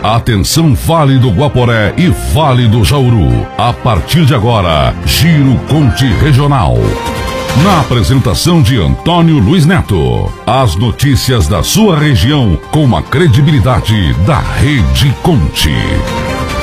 Atenção, Vale do Guaporé e Vale do Jauru. A partir de agora, Giro Conte Regional. Na apresentação de Antônio Luiz Neto, as notícias da sua região com a credibilidade da Rede Conte.